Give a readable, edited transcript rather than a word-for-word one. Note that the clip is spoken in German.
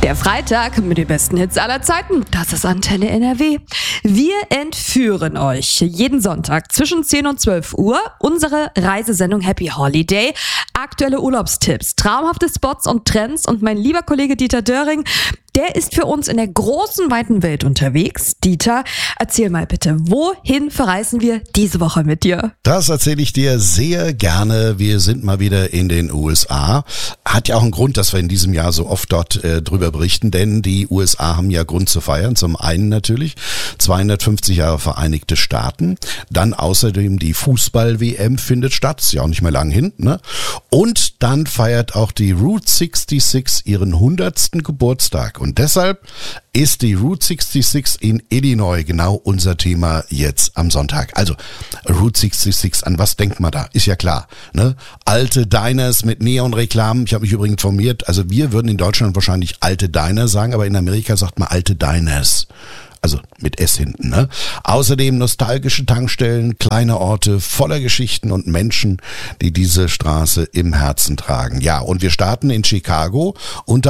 Der Freitag mit den besten Hits aller Zeiten, das ist Antenne NRW. Wir entführen euch jeden Sonntag zwischen 10 und 12 Uhr unsere Reisesendung Happy Holiday. Aktuelle Urlaubstipps, traumhafte Spots und Trends und mein lieber Kollege Dieter Döring, der ist für uns in der großen, weiten Welt unterwegs. Dieter, erzähl mal bitte, wohin verreisen wir diese Woche mit dir? Das erzähle ich dir sehr gerne. Wir sind mal wieder in den USA. Hat ja auch einen Grund, dass wir in diesem Jahr so oft dort drüber berichten, denn die USA haben ja Grund zu feiern. Zum einen natürlich 250 Jahre Vereinigte Staaten. Dann außerdem die Fußball-WM findet statt. Ist ja auch nicht mehr lang hin, ne? Und dann feiert auch die Route 66 ihren 100. Geburtstag. Und deshalb ist die Route 66 in Illinois genau unser Thema jetzt am Sonntag. Also Route 66, an was denkt man da? Ist ja klar, ne? Alte Diners mit Neonreklamen. Ich habe mich übrigens informiert, also wir würden in Deutschland wahrscheinlich alte Diner sagen, aber in Amerika sagt man alte Diners. Also mit S hinten, ne? Außerdem nostalgische Tankstellen, kleine Orte voller Geschichten und Menschen, die diese Straße im Herzen tragen. Ja, und wir starten in Chicago unter